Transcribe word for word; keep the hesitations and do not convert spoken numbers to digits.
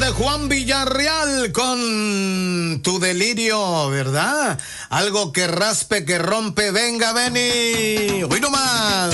Juan Villarreal con Tu Delirio, ¿verdad? Algo que raspe, que rompe. Venga, Beni. Hoy nomás.